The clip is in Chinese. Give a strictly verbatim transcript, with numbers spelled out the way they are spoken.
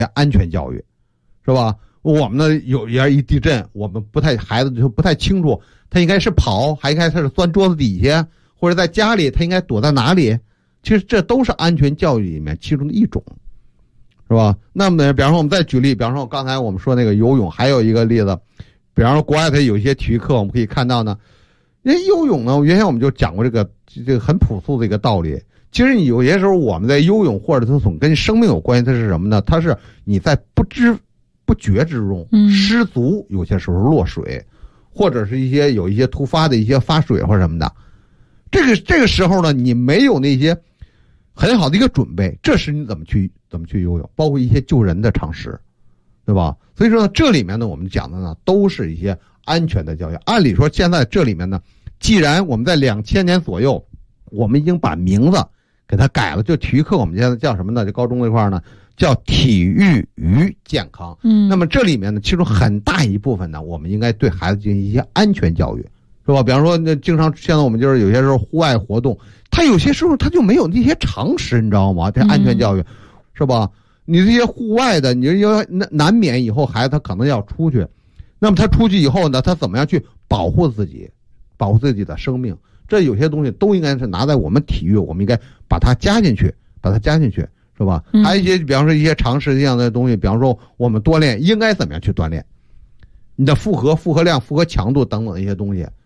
安全教育，是吧？我们呢有一一地震，我们不太孩子就不太清楚，他应该是跑，还应该是钻桌子底下，或者在家里，他应该躲在哪里？其实这都是安全教育里面其中的一种，是吧？那么，比方说我们再举例，比方说刚才我们说那个游泳，还有一个例子，比方说国外它有一些体育课，我们可以看到呢，因为游泳呢，原先我们就讲过这个这个很朴素的一个道理。其实你有些时候我们在游泳或者它总跟生命有关系，它是什么呢？它是你在不知不觉之中失足，有些时候落水，或者是一些有一些突发的一些发水或者什么的。这个这个时候呢，你没有那些很好的一个准备，这时你怎么去怎么去游泳，包括一些救人的常识，对吧？所以说呢，这里面呢，我们讲的呢都是一些安全的教育。按理说，现在这里面呢，既然我们在两千年左右，我们已经把名字给它改了，就体育课我们现在叫什么呢？就高中那块呢，叫体育与健康。嗯，那么这里面呢，其中很大一部分呢，我们应该对孩子进行一些安全教育，是吧？比方说，那经常现在我们就是有些时候户外活动，他有些时候他就没有那些常识，你知道吗？这安全教育，嗯、是吧？你这些户外的，你要难难免以后孩子他可能要出去，那么他出去以后呢，他怎么样去保护自己，保护自己的生命？这有些东西都应该是拿在我们体育，我们应该把它加进去，把它加进去，是吧？嗯、还有一些，比方说一些常识这样的东西，比方说我们锻炼应该怎么样去锻炼，你的负荷、负荷量、负荷强度等等的一些东西，